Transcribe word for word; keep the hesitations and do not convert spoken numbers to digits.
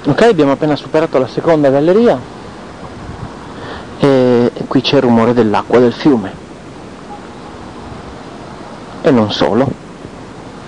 Ok, abbiamo appena superato la seconda galleria e, e qui c'è il rumore dell'acqua del fiume. E non solo.